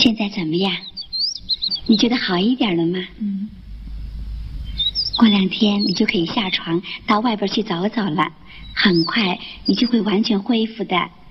现在怎么样？你觉得好一点了吗？ 嗯。 过2天你就可以下床到外边去走走了，很快你就会完全恢复的。